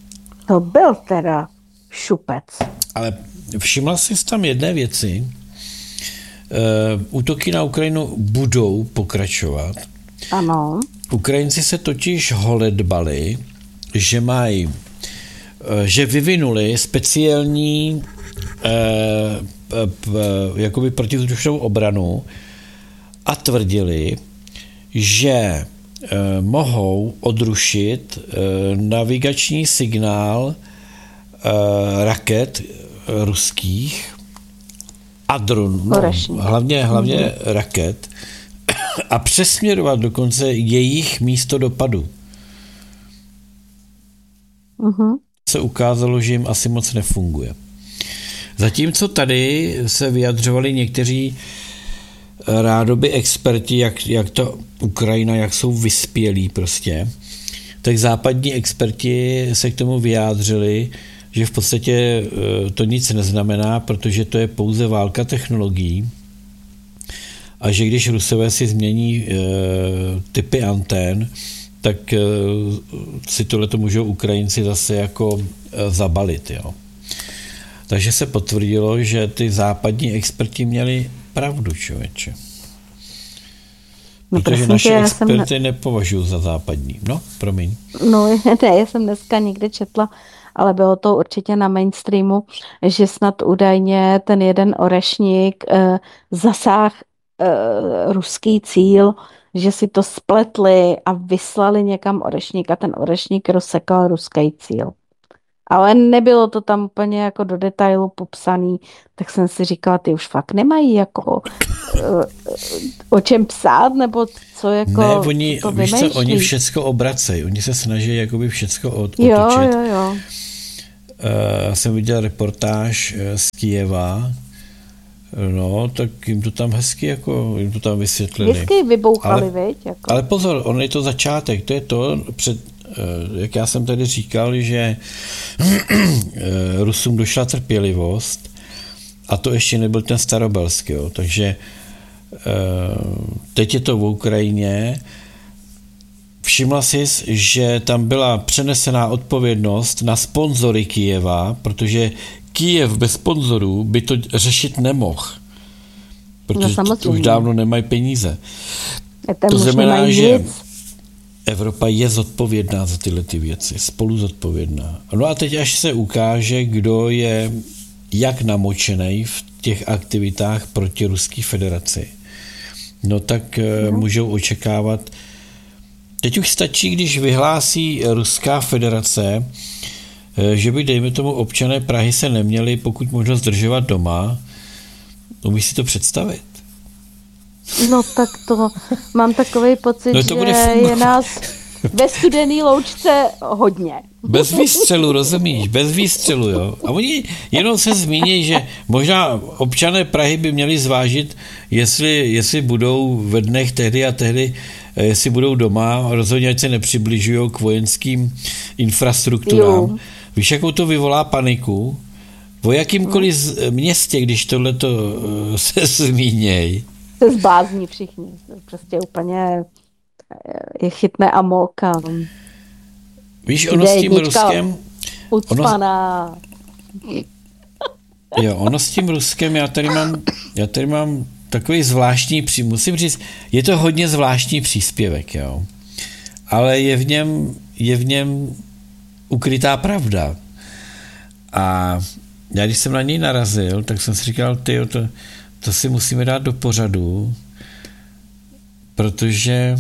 To byl teda šupec. Ale všimla jsi tam jedné věci. Uh, útoky na Ukrajinu budou pokračovat. Ano. Ukrajinci se totiž holedbali, že mají, uh, že vyvinuli speciální uh, p, p, jakoby protivzdušnou obranu a tvrdili, že uh, mohou odrušit uh, navigační signál uh, raket uh, ruských a dronů, no, hlavně, hlavně mm-hmm. raket, a přesměrovat dokonce jejich místo dopadu. Mm-hmm. Se ukázalo, že jim asi moc nefunguje. Zatímco tady se vyjadřovali někteří rádoby experti, jak, jak to Ukrajina, jak jsou vyspělí prostě, tak západní experti se k tomu vyjádřili, že v podstatě to nic neznamená, protože to je pouze válka technologií a že když Rusové si změní e, typy antén, tak e, si tohleto můžou Ukrajinci zase jako e, zabalit. Jo. Takže se potvrdilo, že ty západní experti měli pravdu, člověče. No, protože naše tě, experty jsem... nepovažují za západní. No, promiň. No, ne, já jsem dneska někde četla, ale bylo to určitě na mainstreamu, že snad údajně ten jeden orešník eh, zasáh eh, ruský cíl, že si to spletli a vyslali někam orešník a ten orešník rozsekal ruský cíl. Ale nebylo to tam úplně jako do detailu popsaný, tak jsem si říkala, ty už fakt nemají jako uh, o čem psát, nebo co jako ne, oni, to víš co, oni všecko obracejí, oni se snaží jakoby všecko od, otočit. Jo, jo, jo. Já uh, jsem viděl reportáž uh, z Kyjeva, no, tak jim to tam hezky jako, jim to tam vysvětlili. Hezky vybouchali, ale, viď? Jako. Ale pozor, on je to začátek, to je to, před, jak já jsem tady říkal, že Rusům došla trpělivost a to ještě nebyl ten starobelský, jo. Takže teď je to v Ukrajině. Všimla jsi, že tam byla přenesená odpovědnost na sponzory Kyjeva, protože Kyjev bez sponzorů by to řešit nemohl, protože no, to už dávno nemají peníze. To znamená, že Evropa je zodpovědná za tyhle ty věci, spolu zodpovědná. No a teď až se ukáže, kdo je jak namočený v těch aktivitách proti Ruské federaci, no tak no. můžou očekávat. Teď už stačí, když vyhlásí Ruská federace, že by, dejme tomu, občané Prahy se neměli pokud možno zdržovat doma. Umíš si to představit? No tak to mám takový pocit, no že je nás ve studený loučce hodně. Bez výstřelu, rozumíš? Bez výstřelu, jo. A oni jenom se zmíní, že možná občané Prahy by měli zvážit, jestli, jestli budou ve dnech tehdy a tehdy, jestli budou doma, rozhodně ať se nepřibližují k vojenským infrastrukturám. Jo. Víš, jakou to vyvolá paniku? O jakýmkoliv hmm. městě, když tohleto se zmíněj, se zbázní všichni. Prostě úplně je chytne amok. A víš, ono s tím Ruskem... Ucpaná. Ono, jo, ono s tím Ruskem, já tady mám, já tady mám takový zvláštní, musím říct, je to hodně zvláštní příspěvek, jo. Ale je v něm, je v něm ukrytá pravda. A já, když jsem na něj narazil, tak jsem si říkal, tyjo, to To si musíme dát do pořadu, protože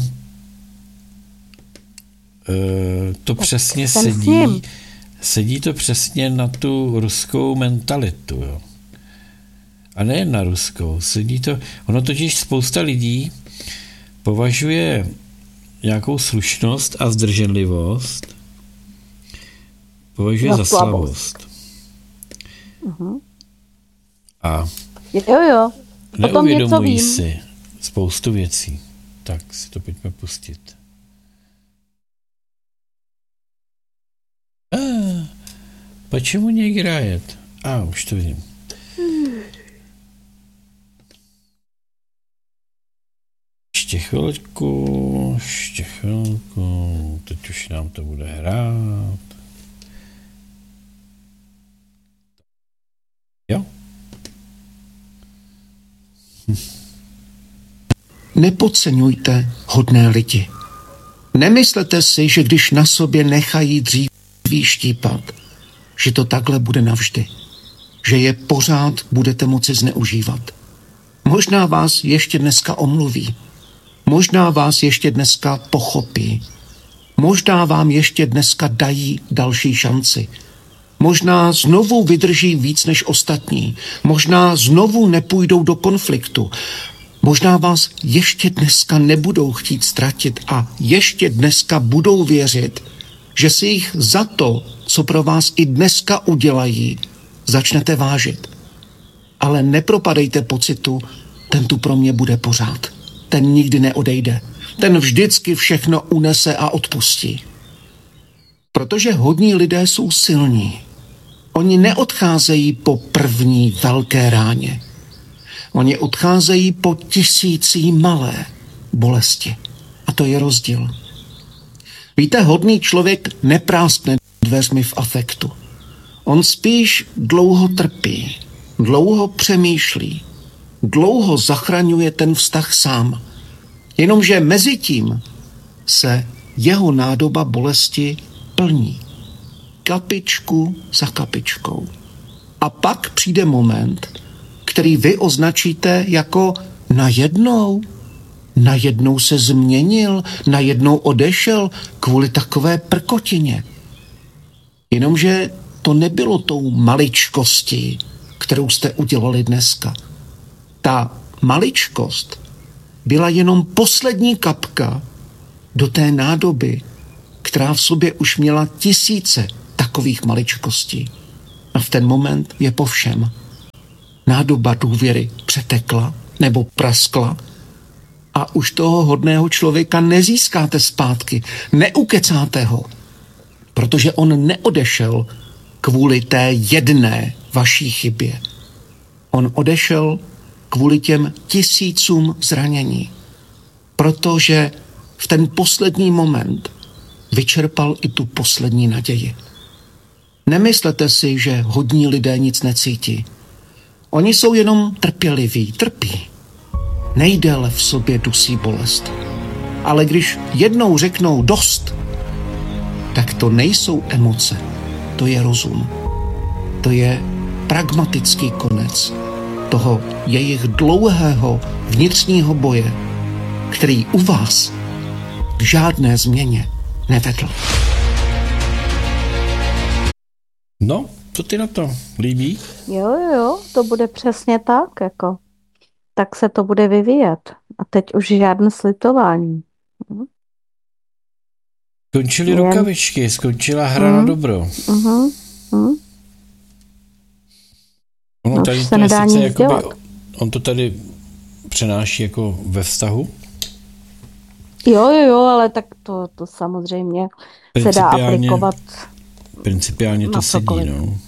uh, to tak přesně sedí, sedí to přesně na tu ruskou mentalitu. Jo. A nejen na ruskou. Sedí to, ono totiž spousta lidí považuje nějakou slušnost a zdrženlivost považuje za slavost. Uh-huh. A Jo, jo. neuvědomují si spoustu věcí. Tak si to pojďme pustit. Ah, почему не играет? A, už to vidím. Ještě chvilku, ještě chvilku, teď už nám to bude hrát. Nepodceňujte hodné lidi. Nemyslete si, že když na sobě nechají dříví štípat, že to takhle bude navždy. Že je pořád budete moci zneužívat. Možná vás ještě dneska omluví. Možná vás ještě dneska pochopí. Možná vám ještě dneska dají další šanci. Možná znovu vydrží víc než ostatní. Možná znovu nepůjdou do konfliktu. Možná vás ještě dneska nebudou chtít ztratit a ještě dneska budou věřit, že si jich za to, co pro vás i dneska udělají, začnete vážit. Ale nepropadejte pocitu, ten tu pro mě bude pořád. Ten nikdy neodejde. Ten vždycky všechno unese a odpustí. Protože hodní lidé jsou silní. Oni neodcházejí po první velké ráně. Oni odcházejí po tisící malé bolesti. A to je rozdíl. Víte, hodný člověk nepráskne dveřmi v afektu. On spíš dlouho trpí, dlouho přemýšlí, dlouho zachraňuje ten vztah sám. Jenomže mezi tím se jeho nádoba bolesti plní. Kapičku za kapičkou. A pak přijde moment, který vy označíte jako najednou. Najednou se změnil, najednou odešel kvůli takové prkotině. Jenomže to nebylo tou maličkostí, kterou jste udělali dneska. Ta maličkost byla jenom poslední kapka do té nádoby, která v sobě už měla tisíce takových maličkostí. A v ten moment je po všem. Nádoba důvěry přetekla nebo praskla a už toho hodného člověka nezískáte zpátky, neukecáte ho, protože on neodešel kvůli té jedné vaší chybě. On odešel kvůli těm tisícům zranění, protože v ten poslední moment vyčerpal i tu poslední naději. Nemyslete si, že hodní lidé nic necítí. Oni jsou jenom trpěliví, trpí. Nejdéle v sobě dusí bolest. Ale když jednou řeknou dost, tak to nejsou emoce, to je rozum. To je pragmatický konec toho jejich dlouhého vnitřního boje, který u vás k žádné změně nevedl. No, co ty na to? Líbí? Jo, jo, to bude přesně tak, jako. Tak se to bude vyvíjet. A teď už žádné slitování. Hm? Skončily Jen... rukavičky, skončila hra mm. na dobro. Uh-huh. Mm. Ono no, tady se to je nedá sice nic jakoby, dělat. on to tady přenáší jako ve vztahu. Jo, jo, jo, ale tak to, to samozřejmě se dá aplikovat. Principiálně to sedí, no.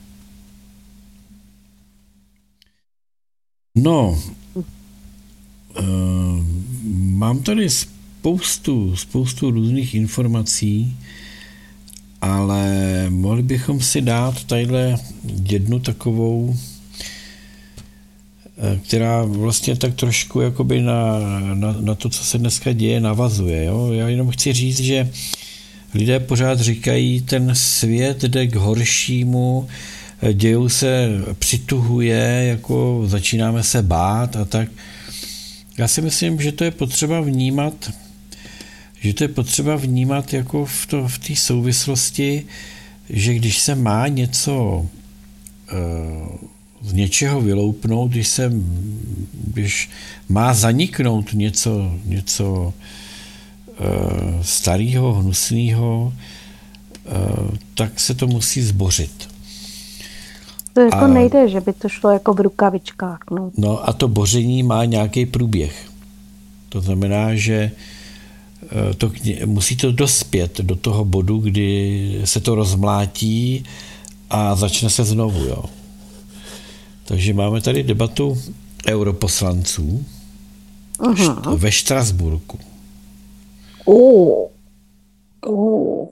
No, uh, mám tady spoustu, spoustu různých informací, ale mohli bychom si dát tadyhle jednu takovou, která vlastně tak trošku jakoby na, na, na to, co se dneska děje, navazuje. Jo? Já jenom chci říct, že lidé pořád říkají, ten svět jde k horšímu, dějou se, přituhuje, jako začínáme se bát a tak. Já si myslím, že to je potřeba vnímat, že to je potřeba vnímat jako v to, v té souvislosti, že když se má něco z něčeho vyloupnout, když se když má zaniknout něco, něco starého, hnusného, tak se to musí zbořit. To jako a, nejde, že by to šlo jako v rukavičkách. No. no a to boření má nějaký průběh. To znamená, že to, musí to dospět do toho bodu, kdy se to rozmlátí a začne se znovu. Jo. Takže máme tady debatu europoslanců uh-huh. ve Štrasburku. Oh. Oh.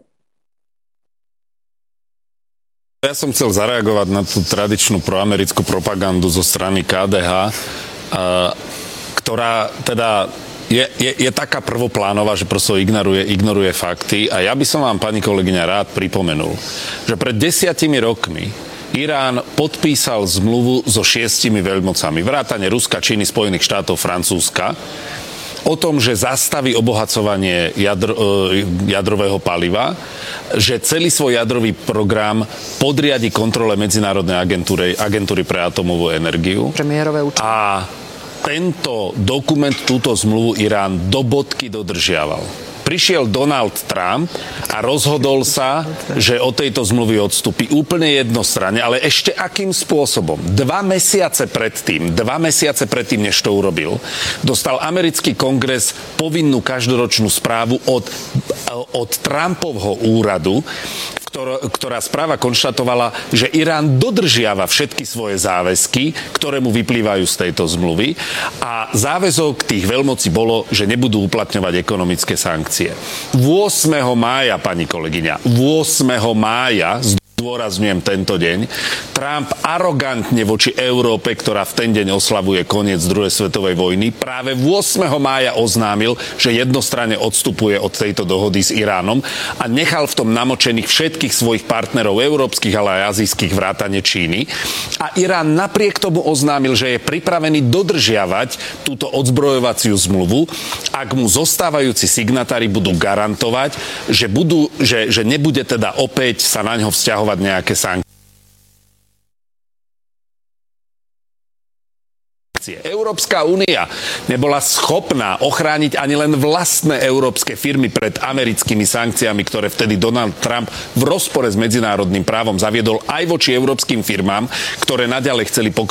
Ja som chcel zareagovať na tú tradičnú proamerickú propagandu zo strany ká dé há. ktorá teda je, je, je taká prvoplánová, že prosto ignoruje, ignoruje fakty. A ja by som vám, pani kolegyňa, rád pripomenul, že pred desiatimi rokmi Irán podpísal zmluvu so šiestimi veľmocami, vrátane Ruska, Číny, Spojených štátov, Francúzska, o tom, že zastaví obohacovanie jadro, jadrového paliva, že celý svoj jadrový program podriadi kontrole Medzinárodnej agentúry, agentúry pre atomovú energiu. Premiérové účely. A tento dokument, túto zmluvu Irán do bodky dodržiaval. Prišiel Donald Trump a rozhodol sa, že od tejto zmluvy odstúpi úplne jednostranne, ale ešte akým spôsobom? Dva mesiace predtým, dva mesiace predtým, než to urobil, dostal americký kongres povinnú každoročnú správu od, od Trumpovho úradu, Ktorá, ktorá správa konštatovala, že Irán dodržiava všetky svoje záväzky, ktoré mu vyplývajú z tejto zmluvy, a záväzok tých veľmocí bolo, že nebudú uplatňovať ekonomické sankcie. ôsmeho mája, pani kolegyňa, ôsmeho mája, zdôrazňujem tento deň, Trump arogantne voči Európe, ktorá v ten deň oslavuje koniec druhej svetovej vojny, práve ôsmeho mája oznámil, že jednostranne odstupuje od tejto dohody s Iránom a nechal v tom namočených všetkých svojich partnerov európskych, ale aj azijských, vrátane Číny. A Irán napriek tomu oznámil, že je pripravený dodržiavať túto odzbrojovaciu zmluvu, ak mu zostávajúci signatári budú garantovať, že, budú, že, že nebude teda opäť sa na ňo vzťahovať nejaké sankcie. Európska únia nebola schopná ochrániť ani len vlastné európske firmy pred americkými sankciami, ktoré vtedy Donald Trump v rozpore s medzinárodným právom zaviedol aj voči európskym firmám, ktoré naďalej chceli pokračovať